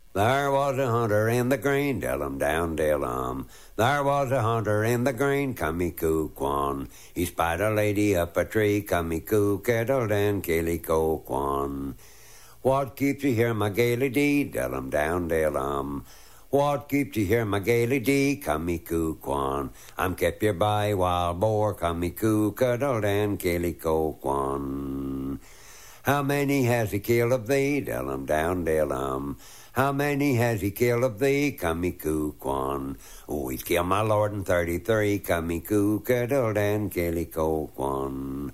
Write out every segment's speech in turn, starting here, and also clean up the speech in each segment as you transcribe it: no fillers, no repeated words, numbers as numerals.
There was a hunter in the green, Dillum down Dillum. There was a hunter in the green, Cummie-coo-quan. He spied a lady up a tree, Cummie-coo, kettled and killy-co-quan. What keeps you here, my gaily dee, Dillum down Dillum? What keeps you here, my gaily dee, Cummie-coo-quan? I'm kept here by wild boar, Cummie-coo, kettled and killy-co-quan. How many has he killed of thee, Dillum down Dillum? How many has he killed of thee, Cummie-coo-quan? Oh, he's killed my lord in 33, Cummie-coo, kettled and killy-co-quan.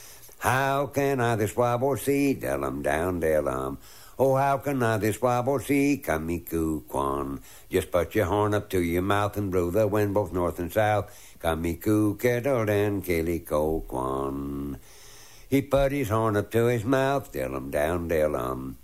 How can I this wobble see, Dillum down Dillum? Oh, how can I this wobble see, Cummie-coo-quan? Just put your horn up to your mouth and blow the wind both north and south, Cummie-coo, kettled and killy-co-quan. He put his horn up to his mouth, Dillum down Dillum.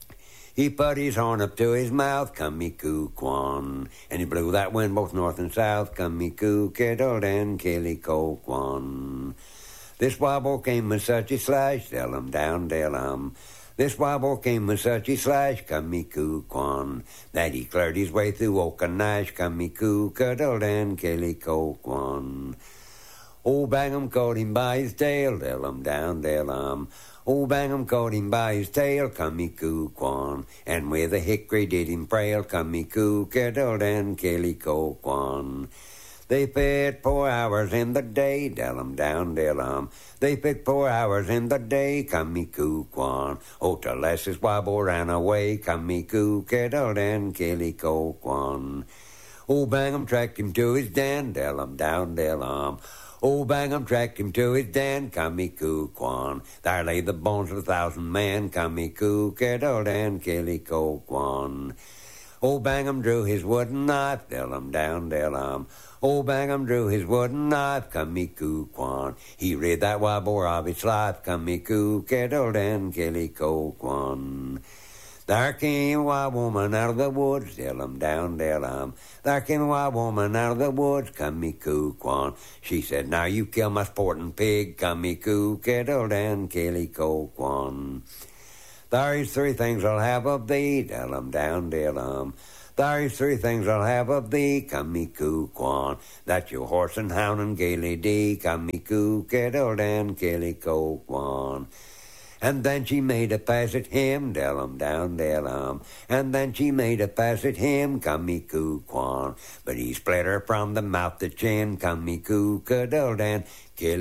He put his horn up to his mouth, Cummie-coo-quan. And he blew that wind both north and south, Cummie-coo, kettled and killy-co-quan. This wobble came with such a slash, Dillum down Dillum. This wobble came with such a slash, Cummie-coo-quan, that he cleared his way through oak and ash, Cummie-coo, kettled and killy-co-quan. Old Bangham caught him by his tail, Dillum down Dillum. Old Bangham caught him by his tail, Cummie-coo-quan, and with a hickory did him frail, Cummie-coo, kettled and killy-co-quan. They picked 4 hours in the day, Dillum down Dillum. They picked 4 hours in the day, Cummie-coo-quan. Oh, till Leslie's wobble ran away, Cummie-coo, kettled and killy-co-quan. Old Bangham tracked him to his den, Dillum down Dillum. Old Bangham tracked him to his den, Cummie-coo-quan. There lay the bones of 1,000 men, Cummie-coo, kettled and killy-co-quan. Old Bangham drew his wooden knife, Dillum down Dillum. Old Bangham drew his wooden knife, Cummie-coo-quan. He rid that wild boar of his life, Cummie-coo, kettled and killy-co-quan. There came a wild woman out of the woods, Dillum down Dillum. There came a wild woman out of the woods, Cummie-coo-quan. She said, now you kill my sporting pig, Cummie-coo, kettled and killy-co-quan. There's 3 things I'll have of thee, Dillum down Dillum. There's 3 things I'll have of thee, Cummie-coo-quan. That's your horse and hound and gaily dee, Cummie-coo, kettled and killy-co-quan. And then she made a pass at him, Dillum down Dillum. And then she made a pass at him, Cummie-coo-quan. But he split her from the mouth to chin, Cummie-coo, kettled and killy